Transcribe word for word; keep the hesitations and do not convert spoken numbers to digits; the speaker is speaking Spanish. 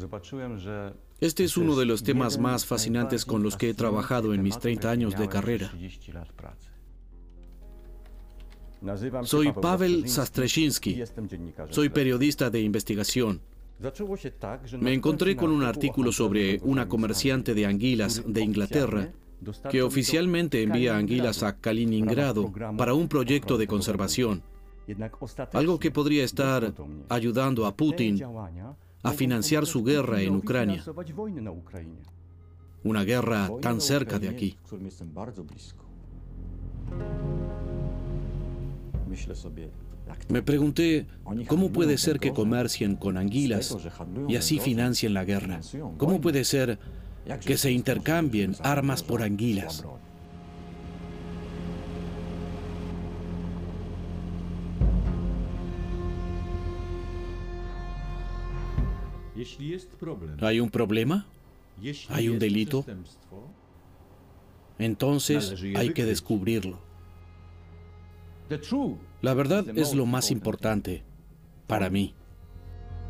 Este es uno de los temas más fascinantes con los que he trabajado en mis treinta años de carrera. Soy Paweł Zastrzezinski. Soy periodista de investigación. Me encontré con un artículo sobre una comerciante de anguilas de Inglaterra que oficialmente envía anguilas a Kaliningrado para un proyecto de conservación, algo que podría estar ayudando a Putin a financiar su guerra en Ucrania. Una guerra tan cerca de aquí. Me pregunté, ¿cómo puede ser que comercien con anguilas y así financien la guerra? ¿Cómo puede ser que se intercambien armas por anguilas? ¿Hay un problema? ¿Hay un delito? Entonces hay que descubrirlo. La verdad es lo más importante para mí.